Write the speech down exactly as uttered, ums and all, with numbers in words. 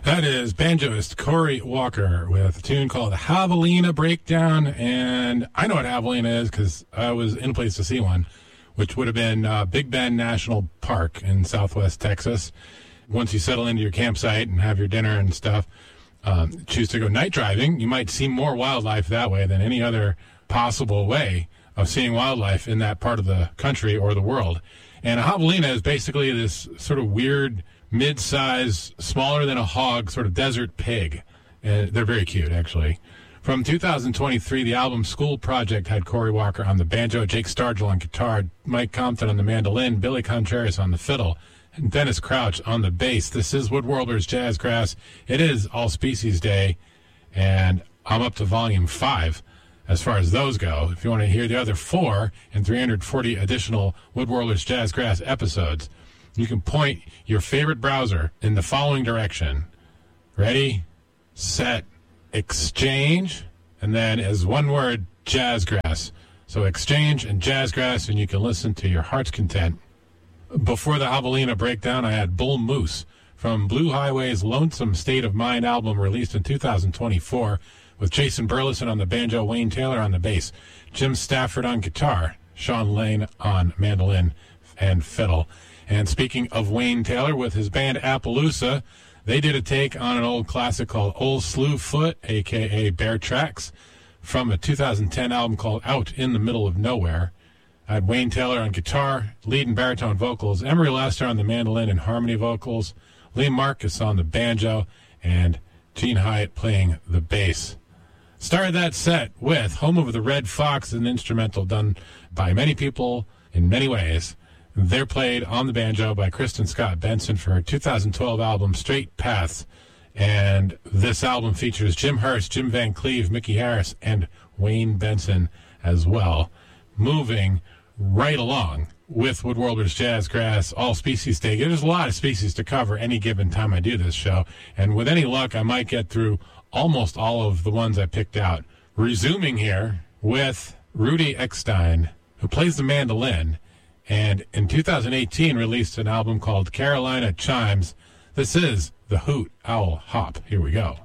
That is banjoist Cory Walker with a tune called Javelina Breakdown. And I know what Javelina is because I was in a place to see one, which would have been uh, Big Bend National Park in southwest Texas. Once you settle into your campsite and have your dinner and stuff, um, choose to go night driving, you might see more wildlife that way than any other possible way of seeing wildlife in that part of the country or the world. And a javelina is basically this sort of weird, mid-size, smaller than a hog, sort of desert pig. And they're very cute, actually. From two thousand twenty-three, the album School Project had Cory Walker on the banjo, Jake Stargell on guitar, Mike Compton on the mandolin, Billy Contreras on the fiddle, and Dennis Crouch on the bass. This is Woodworlders Jazzgrass. It is All Species Day, and I'm up to volume five as far as those go. If you want to hear the other four and three hundred forty additional Woodworlders Jazzgrass episodes, you can point your favorite browser in the following direction. Ready, set, exchange, and then as one word, Jazzgrass. So exchange and Jazzgrass, and you can listen to your heart's content. Before the Javelina Breakdown, I had Bull Moose from Blue Highway's Lonesome State of Mind album released in two thousand twenty-four with Jason Burleson on the banjo, Wayne Taylor on the bass, Jim Stafford on guitar, Sean Lane on mandolin and fiddle. And speaking of Wayne Taylor, with his band Appaloosa, they did a take on an old classic called Old Slewfoot, a k a. Bear Tracks, from a two thousand ten album called Out in the Middle of Nowhere. I had Wayne Taylor on guitar, lead and baritone vocals, Emery Lester on the mandolin and harmony vocals, Lee Marcus on the banjo, and Gene Hyatt playing the bass. Started that set with Home of the Red Fox, an instrumental done by many people in many ways. They're played on the banjo by Kristen Scott Benson for her two thousand twelve album Straight Paths. And this album features Jim Hurst, Jim Van Cleve, Mickey Harris, and Wayne Benson as well. Moving right along with Woodworlders Jazzgrass All Species Day. There's a lot of species to cover any given time I do this show. And with any luck, I might get through almost all of the ones I picked out. Resuming here with Rudy Eckstein, who plays the mandolin, and in two thousand eighteen released an album called Carolina Chimes. This is the Hoot Owl Hop. Here we go.